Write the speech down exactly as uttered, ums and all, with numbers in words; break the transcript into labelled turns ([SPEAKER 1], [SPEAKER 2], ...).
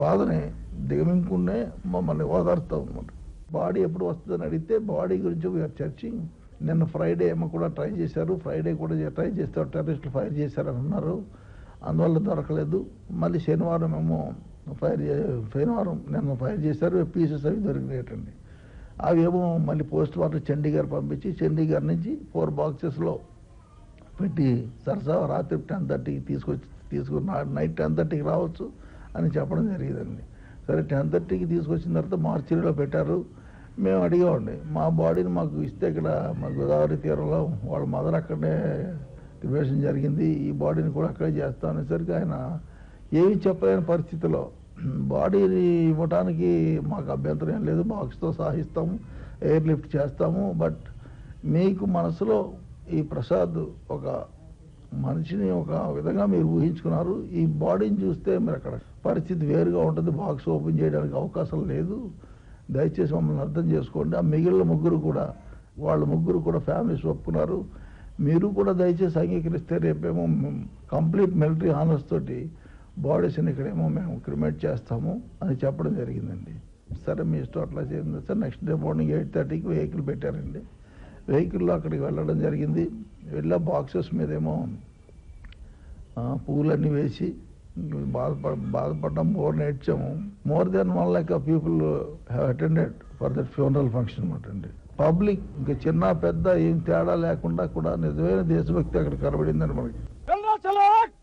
[SPEAKER 1] బాధని దిగమింగుకునే మమ్మల్ని ఓదార్తాం అనమాట. బాడీ ఎప్పుడు వస్తుందని అడిగితే బాడీ గురించి వీఆర్ చర్చింగ్. నిన్న ఫ్రైడే ఏమో కూడా ట్రై చేశారు, ఫ్రైడే కూడా ట్రై చేస్తే టెర్రరిస్టులు ఫైర్ చేశారని అన్నారు, అందువల్ల దొరకలేదు. మళ్ళీ శనివారం ఏమో ఫైర్ శనివారం నిన్న ఫైర్ చేశారు, పీసెస్ అవి దొరికినాయటండి. అవి ఏమో మళ్ళీ పోస్ట్ మార్టం చండీగఢ్ పంపించి చండీగఢ్ నుంచి ఫోర్ బాక్సెస్లో పెట్టి సరసా రాత్రి టెన్ థర్టీకి తీసుకొచ్చి తీసుకుని నైట్ టెన్ థర్టీకి రావచ్చు అని చెప్పడం జరిగిందండి. సరే టెన్ థర్టీకి తీసుకొచ్చిన తర్వాత మార్చిలో పెట్టారు. మేము అడిగామండి, మా బాడీని మాకు ఇస్తే ఇక్కడ మా గోదావరి తీరంలో వాళ్ళ మదర్ అక్కడే క్రిమేషన్ జరిగింది, ఈ బాడీని కూడా అక్కడే చేస్తాం అనేసరికి ఆయన ఏమి చెప్పలేని పరిస్థితిలో బాడీని ఇవ్వడానికి మాకు అభ్యంతరం ఏం లేదు, బాక్స్తో సాగిస్తాము, ఎయిర్ లిఫ్ట్ చేస్తాము, బట్ మీకు మనసులో ఈ ప్రసాద్ ఒక మనిషిని ఒక విధంగా మీరు ఊహించుకున్నారు, ఈ బాడీని చూస్తే మీరు అక్కడ పరిస్థితి వేరుగా ఉంటుంది, బాక్స్ ఓపెన్ చేయడానికి అవకాశం లేదు, దయచేసి మమ్మల్ని అర్థం చేసుకోండి. ఆ మిగిలిన ముగ్గురు కూడా వాళ్ళ ముగ్గురు కూడా ఫ్యామిలీస్ ఒప్పుకున్నారు, మీరు కూడా దయచేసి అంగీకరిస్తే రేపేమో కంప్లీట్ మిలిటరీ హానర్స్ తోటి బాడీస్ని ఇక్కడేమో మేము క్రిమేట్ చేస్తాము అని చెప్పడం జరిగిందండి. సరే మీ ఇష్టం అట్లా చేయండి sir. Next day morning eight థర్టీకి వెహికల్ పెట్టారండి. వెహికల్లో అక్కడికి వెళ్ళడం జరిగింది. వెళ్ళా బాక్సెస్ మీదేమో పువ్వులన్నీ వేసి బాధపడ బాధపడ్డాం more నేర్చాము. More than one like people have attended for that funeral function అనమాట అండి. పబ్లిక్ ఇంకా చిన్న పెద్ద ఏం తేడా లేకుండా కూడా నిజమైన దేశభక్తి అక్కడ కనబడిందని మనకి.